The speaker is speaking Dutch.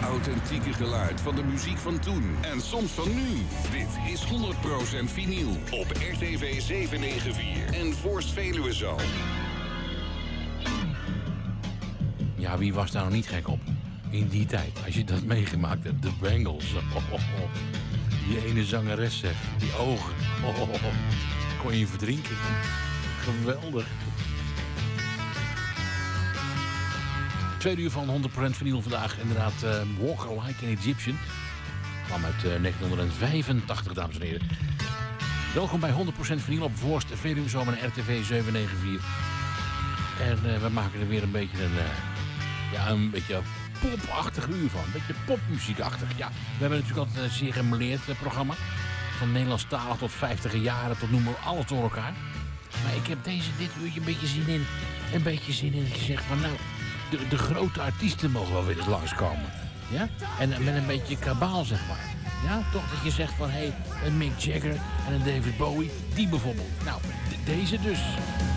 authentieke geluid van de muziek van toen en soms van nu. Dit is 100% vinyl op RTV 794 en Voorst Veluwezoom. Ja, wie was daar nog niet gek op? In die tijd, als je dat meegemaakt hebt, de Bangles. Die ene zangeres, zeg, die ogen. Kon je verdrinken. Geweldig. 2 uur van 100% vinyl vandaag. Inderdaad, Walker Like an Egyptian. Kwam uit 1985, dames en heren. Welkom bij 100% vinyl op Voorst Veluwezoom en RTV 794. En we maken er weer een beetje een beetje popachtig uur van. Een beetje popmuziekachtig. Ja, we hebben natuurlijk altijd een zeer gemeleerd programma. Van Nederlandstalig tot 50 jaren tot noem maar alles door elkaar. Maar ik heb dit uurtje een beetje zin in dat je zegt van nou, de grote artiesten mogen wel weer eens langskomen. Ja? En met een beetje kabaal, zeg maar. Ja, toch dat je zegt van hé, een Mick Jagger en een David Bowie, die bijvoorbeeld. Nou, deze dus.